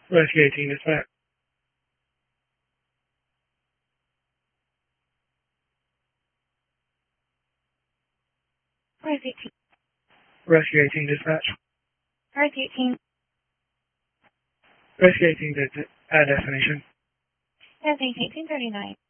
Rescue 18 dispatch. Res 18. Rescue 18 dispatch. Res 18. Rescue 18 at destination. Res 18, 1839.